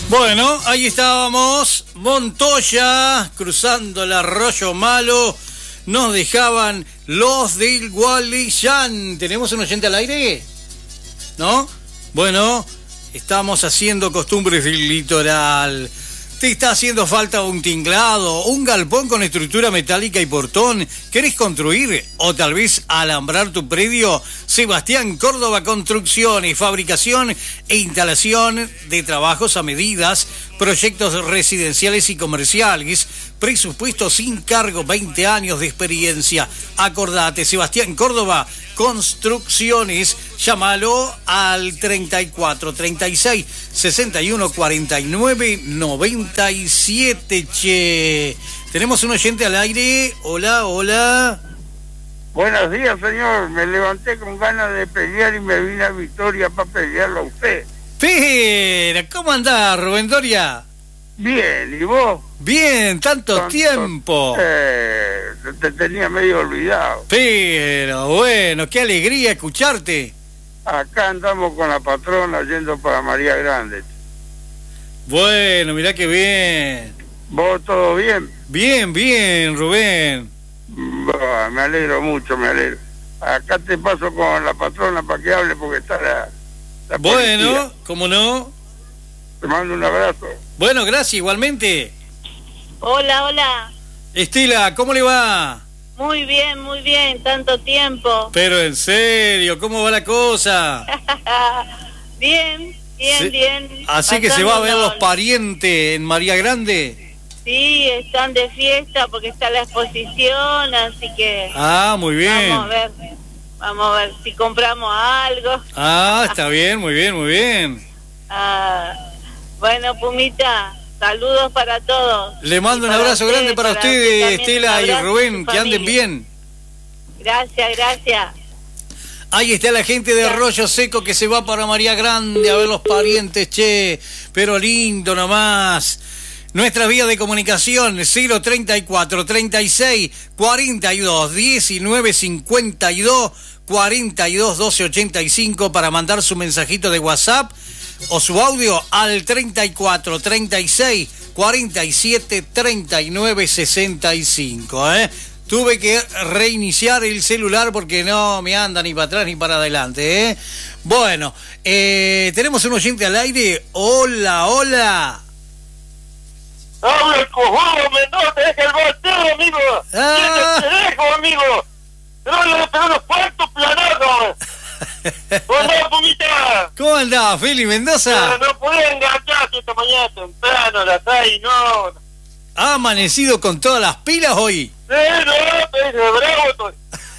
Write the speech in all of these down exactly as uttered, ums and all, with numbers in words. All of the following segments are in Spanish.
Bueno, ahí estábamos, Montoya, cruzando el Arroyo Malo, nos dejaban los del Gualeguaychú. ¿Tenemos un oyente al aire? ¿No? Bueno, estamos haciendo costumbres del litoral. ¿Te está haciendo falta un tinglado, un galpón con estructura metálica y portón? ¿Querés construir o tal vez alambrar tu predio? Sebastián Córdoba Construcciones, fabricación e instalación de trabajos a medidas, proyectos residenciales y comerciales, presupuesto sin cargo, veinte años de experiencia. Acordate, Sebastián Córdoba Construcciones, llámalo al treinta y cuatro, treinta y seis, sesenta y uno, cuarenta y nueve, noventa y siete, che. Tenemos un oyente al aire. Hola, hola. Buenos días, señor. Me levanté con ganas de pelear y me vine a Victoria para pelearlo a usted. Pero, ¿cómo andás, Rubén Doria? Bien, ¿y vos? Bien, tanto, tanto tiempo. Eh, te tenía medio olvidado. Pero, bueno, qué alegría escucharte. Acá andamos con la patrona yendo para María Grande. Bueno, mirá qué bien. ¿Vos todo bien? Bien, bien, Rubén. Bah, me alegro mucho, me alegro. Acá te paso con la patrona para que hable porque está la, la Bueno, policía. ¿cómo no? Te mando un abrazo. Bueno, gracias, igualmente. Hola, hola. Estela, ¿cómo le va? Muy bien, muy bien, tanto tiempo. Pero en serio, ¿cómo va la cosa? Bien, bien, sí. bien. Así que se va a ver los parientes en María Grande. Sí, están de fiesta porque está la exposición, así que... Ah, muy bien. Vamos a ver, vamos a ver si compramos algo. Ah, está bien, muy bien, muy bien. Ah, bueno, Pumita, saludos para todos. Le mando un abrazo grande para ustedes, Estela y Rubén, que anden bien. Gracias, gracias. Ahí está la gente de Arroyo Seco que se va para María Grande a ver los parientes, che, pero lindo nomás. Nuestra vía de comunicación, cero treinta y cuatro, treinta y seis, cuarenta y dos, diecinueve, cincuenta y dos, cuarenta y dos, doce, ochenta y cinco para mandar su mensajito de WhatsApp o su audio al treinta y cuatro, treinta y seis, cuarenta y siete, treinta y nueve, sesenta y cinco, ¿eh? Tuve que reiniciar el celular porque no me anda ni para atrás ni para adelante, ¿eh? Bueno, eh, tenemos un oyente al aire. Hola, hola. ¡Habla el cojudo, Mendoza! ¡Deja el volteo, amigo! Ah. ¡Te dejo, amigo! ¡Pero le pegó unos cuantos planazos! ¡Hola, Pumita! ¿Cómo andás, Feli Mendoza? No, no podía engancharte esta mañana temprano, a las seis, no. ¿Ha amanecido con todas las pilas hoy? Sí, no, te dije, bravo estoy.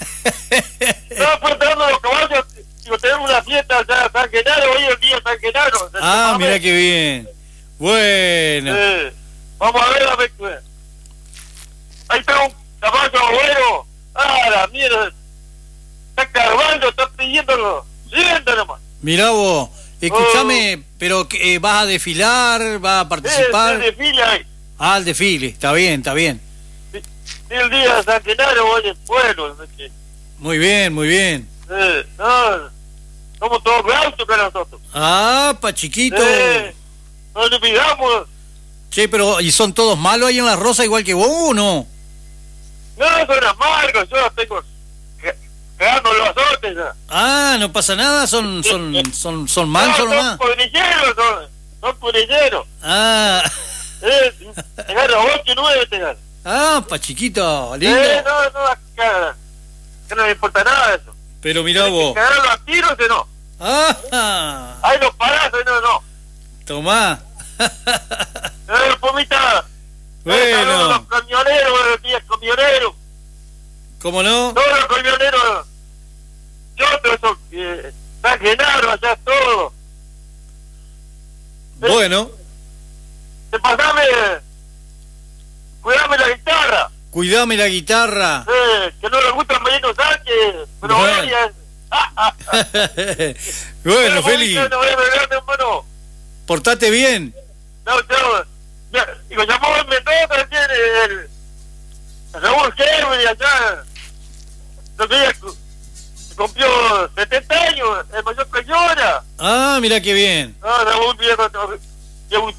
Estaba portando los caballos, digo, tenemos una fiesta allá, San Genaro, hoy el día San Genaro. Ah, mirá qué bien. Bueno. Sí. Vamos a ver, a ver. Ahí está un caballo bueno. Ah, la mierda. Está cargando, está pidiéndolo. Siéntate nomás. Mirá vos, escuchame, oh. pero eh, ¿vas a desfilar? ¿Vas a participar? Sí, el desfile ahí. Ah, el desfile, está bien, está bien. Sí, el día de San Genaro, oye, bueno. ¿Sí? Muy bien, muy bien. Sí, no, somos todos brazos que nosotros. Ah, pa' chiquito. Sí, no olvidamos. Che, pero ¿y son todos malos ahí en la Rosa igual que vos o no? No, son amargos, yo tengo cagando los azotes ya. Ah, no pasa nada, son son son son mansos no, nomás. Son pudrilleros, son, son pudrilleros. Ah. Eh, te gano ocho y nueve, te gano. Ah, pa' chiquito, lindo. Eh, no, no, acá, que no me importa nada eso. Pero mirá vos. Cagarlo a tiros, no. Ah. Ahí los parazos, no, no. Tomá. Eh, Pumita. Bueno. Los camioneros, los días camioneros. ¿Cómo no? Todos los camioneros. Yo, todo eso, eh, San Genaro, allá todo. Eh, bueno. Te pasame. Cuidame la guitarra. Cuidame la guitarra. Eh, que no le gusta Mariano Sánchez. Pero bueno, ella. Ah, ah, ah. Bueno, Feli. No voy a pegarme, hermano. Portate bien. No, no. Digo, llamó el Mendoza ayer, el Raúl Gerber de allá. No sé, cumplió setenta años, el mayor que llora. Ah, mira qué bien. No, Raúl viejo, le gustaba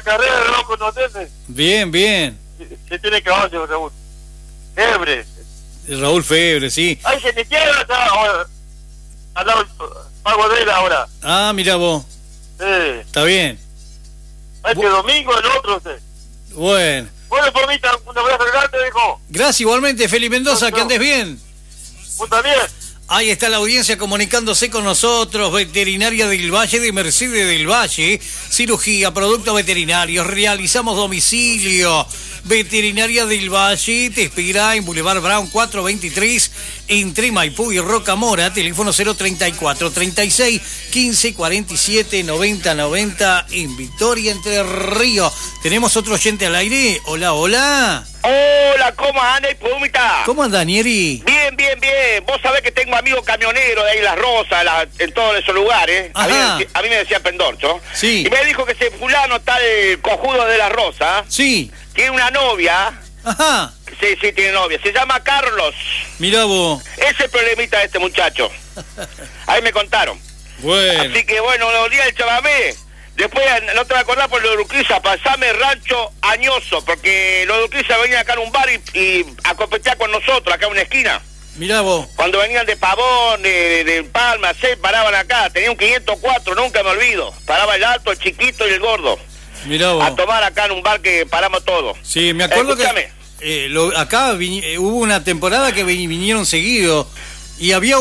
carrera, loco, ¿no entiendes? Bien, bien. Se tiene que hacer, Raúl. Febre. Raúl Febre, sí. Ay, se te quiebra, está ahora. Al lado, pago de él ahora. Ah, mira vos. Sí. Está bien. Este domingo, el otro, usted. Bueno. Bueno, por mí, un abrazo grande, dijo. Gracias igualmente, Feli Mendoza, que andes bien. Vos también. Ahí está la audiencia comunicándose con nosotros, Veterinaria del Valle de Mercedes del Valle, cirugía, productos veterinarios, realizamos domicilio. Veterinaria del Valle te espera en Boulevard Brown cuatrocientos veintitrés, entre Maipú y Rocamora, teléfono cero treinta y cuatro, treinta y seis, quince, cuarenta y siete, noventa, noventa, en Victoria, Entre Ríos. Tenemos otro oyente al aire. Hola, hola. Hola, ¿cómo anda, Pumita? ¿Cómo anda, Nieri? Bien, bien, bien. Vos sabés que tengo amigos camioneros de ahí, Las Rosas, la, en todos esos lugares. A mí, me, a mí me decían Pendorcho. Sí. Y me dijo que ese fulano tal cojudo de Las Rosas. Sí. Tiene una novia. Ajá. Sí, sí, tiene novia. Se llama Carlos. Mirá vos. Ese es el problemita de este muchacho. Ahí me contaron. Bueno. Así que bueno, los días del chamamé. Después, no te vas a acordar por lo de Urquiza, pasame Rancho Añoso, porque los de Urquiza venían acá en un bar y, y a competir con nosotros, acá en una esquina. Mirá vos. Cuando venían de Pavón, de, de Palma, se paraban acá, tenía un quinientos cuatro, nunca me olvido. Paraba el alto, el chiquito y el gordo. Mirá vos. A tomar acá en un bar que paramos todos. Sí, me acuerdo Escúchame. que eh, lo, acá vin, eh, hubo una temporada que vin, vinieron seguido. Y había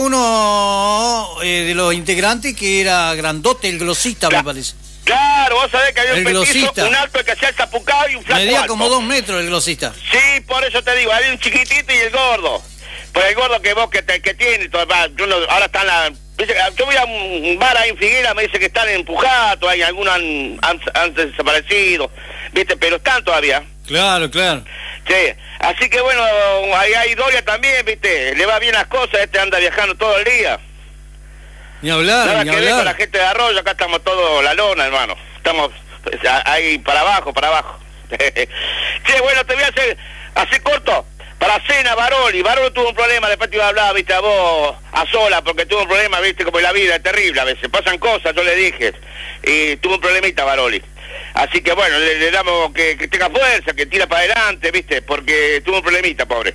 uno eh, de los integrantes que era grandote, el glosista, Cla me parece. Claro, vos sabés que había El un petizo, glosista. un alto que hacía el zapucado y un flaco Medía alto. como dos metros el glosista. Sí, por eso te digo, había un chiquitito y el gordo. Por el gordo que vos que, te, que tiene, todo, va, yo no, ahora están la... Yo voy a un bar ahí en Figuera, me dice que están empujados, hay algunos han, han, han desaparecido, ¿viste? Pero están todavía. Claro, claro. Sí, así que bueno, ahí hay Doria también, ¿viste? Le va bien las cosas, este anda viajando todo el día. Ni hablar, Nada ni que ver con la hablar. gente de Arroyo, acá estamos todos la lona, hermano. Estamos pues, ahí para abajo, para abajo. Che, bueno, te voy a hacer, así corto. Para cena, Baroli. Baroli tuvo un problema, después te iba a hablar, viste, a vos, a sola, porque tuvo un problema, viste, como en la vida, es terrible a veces. Pasan cosas, yo le dije. Y tuvo un problemita, Baroli. Así que bueno, le, le damos que, que tenga fuerza, que tira para adelante, viste, porque tuvo un problemita, pobre.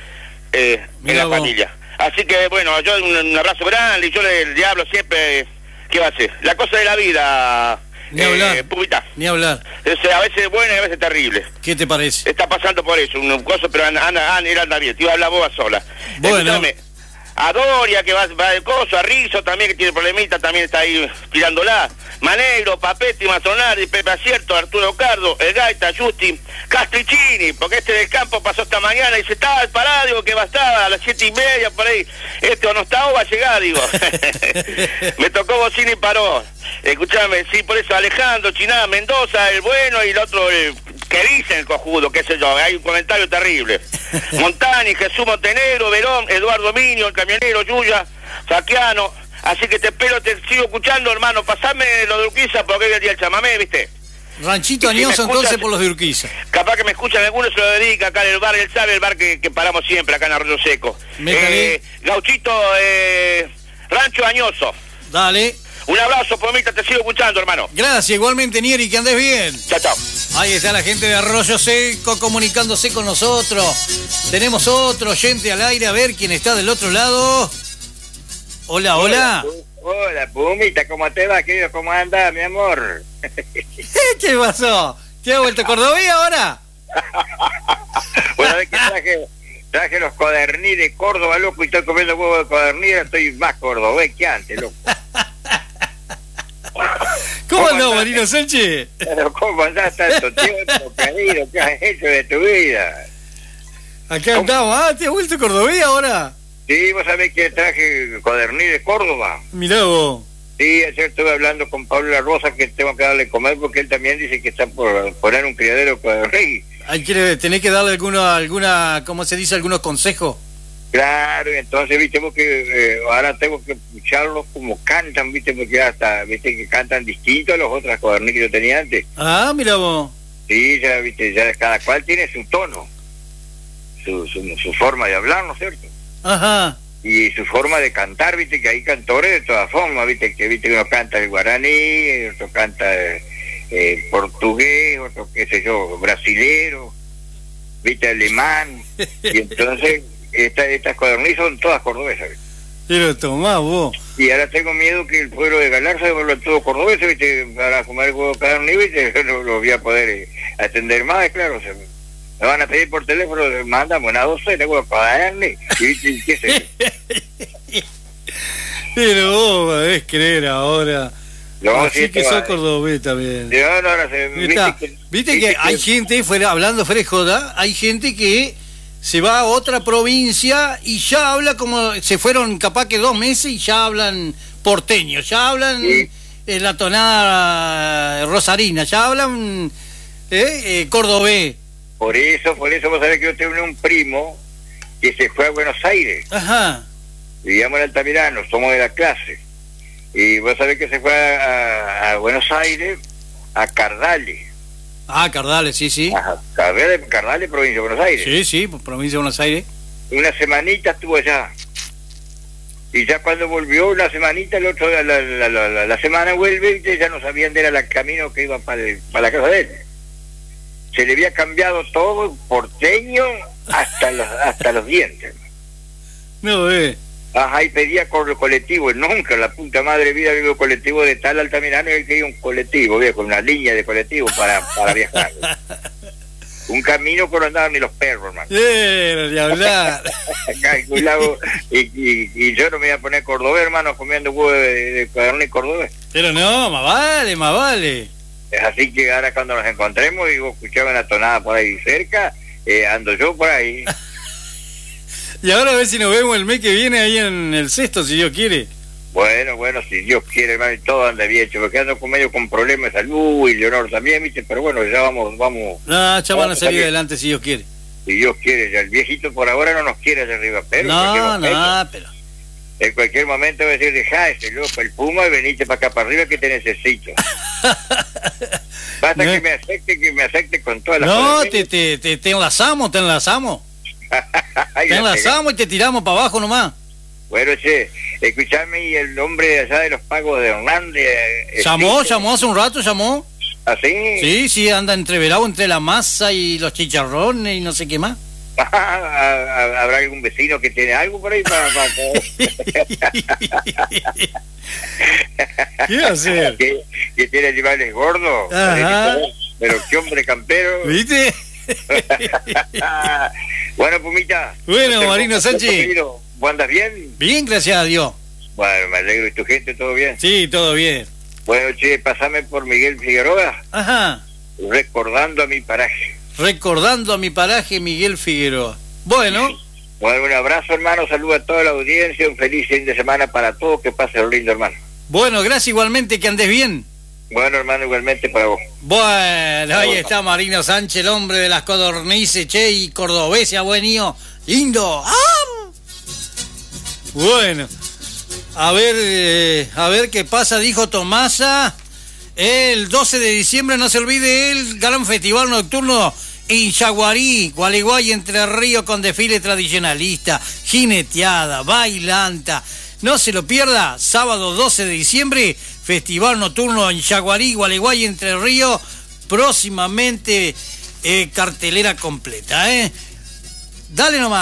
Eh, en la vos. familia. Así que bueno, yo un, un abrazo grande y yo le, le hablo siempre, ¿qué va a hacer? La cosa de la vida, Ni hablar. eh, Pumita. Ni hablar. Es, a veces es buena y a veces terrible. ¿Qué te parece? Está pasando por eso, un coso, pero anda, anda, anda, él anda bien. Te iba a hablar vos sola. Bueno. Escúchame, a Doria, que va, va de coso, a Rizzo también, que tiene problemita, también está ahí tirándola. Manegro, Papetti, Mazonari, Pepe Acierto, Arturo Cardo, El Gaita, Justin, Castricini, porque este del campo pasó esta mañana y se estaba al parado, digo que bastaba a las siete y media por ahí. Este o no está o va a llegar, digo. Me tocó bocina y paró. Escuchame, sí, por eso Alejandro, Chiná, Mendoza, el bueno y el otro, el que dicen el cojudo, qué sé yo, hay un comentario terrible. Montani, Jesús Montenegro, Verón, Eduardo Miño, el camionero, Yuya, Saquiano. Así que te espero, te sigo escuchando, hermano. Pasame lo de Urquiza porque hoy es el día del chamamé, ¿viste? Ranchito Y si me Añoso, escuchas- entonces, por los de Urquiza. Capaz que me escuchan algunos, se lo dedica acá en el bar, él sabe el bar que, que paramos siempre acá en Arroyo Seco. Métale. Eh, Gauchito, eh, Rancho Añoso. Dale. Un abrazo, Pomita, te sigo escuchando, hermano. Gracias, igualmente, Nieri, que andes bien. Chao, chao. Ahí está la gente de Arroyo Seco comunicándose con nosotros. Tenemos otro oyente al aire, a ver quién está del otro lado. Hola, hola. Hola, Pumita, ¿cómo te va, querido? ¿Cómo andás, mi amor? ¿Qué pasó? ¿Te has vuelto cordobés ahora? Bueno, ves que traje, traje los coderní de Córdoba, loco, y estoy comiendo huevo de codorní, ahora estoy más cordobés que antes, loco. ¿Cómo ¿Cómo andás, andás? Marino Sánchez? Pero ¿cómo andás tanto tiempo, querido? ¿Qué has hecho de tu vida? Acá andamos. Ah, ¿te has vuelto cordobés ahora? Sí, vos sabés que traje coderní de Córdoba. Mirá vos. Sí, ayer estuve hablando con Pablo La Rosa que tengo que darle comer porque él también dice que está por poner un criadero de codorní. Ahí quiere, tenés que darle alguna, alguna, ¿cómo se dice? Algunos consejos. Claro, y entonces, viste, vos que eh, ahora tengo que escucharlos como cantan, viste, porque hasta, viste, que cantan distinto a los otros codorní que yo tenía antes. Ah, mirá vos. Sí, ya, viste, ya cada cual tiene su tono, su, su, su forma de hablar, ¿no es cierto? Ajá. Y su forma de cantar, viste, que hay cantores de todas formas, viste, que viste que uno canta el guaraní, otro canta eh, eh, portugués, otro, qué sé yo, brasilero, viste, alemán. Y entonces, esta, estas codornices son todas cordobesas, ¿viste? Pero tomá vos. Y ahora tengo miedo que el pueblo de Galarza se vuelva todo cordobés, ¿viste? Para comer huevo cada uno, ¿viste? No lo voy a poder eh, atender más, claro. Se, me van a pedir por teléfono, mandamos una docena, huevo, para darle, y qué sé yo. Pero vos podés creer ahora. No, Así sí, que va, sos cordobés también. No, no, no, se, ¿Viste, que, ¿Viste que hay gente, fuera, hablando fuera de joda, hay gente que se va a otra provincia y ya habla como, se fueron capaz que dos meses y ya hablan porteño, ya hablan sí. eh, la tonada rosarina, ya hablan eh, eh, cordobés. Por eso, por eso vos sabés que yo tengo un primo que se fue a Buenos Aires. Ajá. Vivíamos en Altamirano, somos de la clase. Y vos sabés que se fue a, a Buenos Aires, a Cardales. Ah, Cardales, sí, sí. Ajá, Cardales, Cardales, provincia de Buenos Aires. Sí, sí, provincia de Buenos Aires. Una semanita estuvo allá. Y ya cuando volvió, una semanita, el otro, la, la, la, la, la semana vuelve y ya no sabían de era el camino que iba para, el, para la casa de él. Se le había cambiado todo, porteño, hasta los, hasta los dientes. No, eh. Ajá, y pedía con el colectivo. Nunca, la puta madre vida, vivo colectivo de tal Altamirano, y él quería un colectivo, viejo, una línea de colectivo para, para viajar. Un camino que no andaban ni los perros, hermano. Eh, de hablar. Calculado, y, y, y yo no me iba a poner cordobés, hermano, comiendo huevo de, de carne cordobés. Pero no, más vale, más vale. Así que ahora cuando nos encontremos y vos escuchabas una tonada por ahí cerca, eh, ando yo por ahí. Y ahora a ver si nos vemos el mes que viene ahí en el Sexto, si Dios quiere. Bueno, bueno, si Dios quiere, hermano, y todo anda bien, porque ando con medio con problemas de salud y Leonor también, ¿viste? Pero bueno, ya vamos, vamos. No, ya van a salir adelante si Dios quiere. Si Dios quiere, ya el viejito por ahora no nos quiere allá arriba, pero no, en cualquier momento, no, pero... en cualquier momento va a decir, dejá ese loco, el Puma, y venite para acá para arriba que te necesito. Basta no. que me acepte, que me acepte con todas las No, cosas. te, te, te, te enlazamos, te enlazamos. Te enlazamos y te tiramos para abajo nomás. Bueno, che, escuchame, y el hombre de allá de los pagos de Hernández... Eh, ¿Llamó? existe. ¿Llamó hace un rato? ¿Llamó? ¿Así? Sí, sí, anda entreverado entre la masa y los chicharrones y no sé qué más. ¿Habrá algún vecino que tiene algo por ahí para...? para... ¿Qué va a hacer? ¿Que, que tiene animales gordos? Ajá. Pero qué hombre campero. ¿Viste? Bueno, Pumita. Bueno, Marino Sánchez. ¿Vos andas bien? Bien, gracias a Dios. Bueno, me alegro. ¿Y tu gente todo bien? Sí, todo bien. Bueno, che, pasame por Miguel Figueroa. Ajá. Recordando a mi paraje. Recordando a mi paraje, Miguel Figueroa. Bueno. Bueno, un abrazo, hermano. Saludo a toda la audiencia. Un feliz fin de semana para todos. Que pase lo lindo, hermano. Bueno, gracias igualmente. Que andes bien. Bueno, hermano, igualmente para vos. Bueno, ahí está Marino Sánchez, el hombre de las codornices, che, y cordobés, ha venido lindo. ¡Ah! Bueno, a ver, eh, a ver qué pasa, dijo Tomasa. El doce de diciembre, no se olvide, el gran festival nocturno en Yaguarí, Gualeguay, Entre Ríos, con desfile tradicionalista, jineteada, bailanta. No se lo pierda, sábado doce de diciembre, festival nocturno en Yaguarí, Gualeguay, Entre Ríos, próximamente eh, cartelera completa, ¿eh? Dale nomás.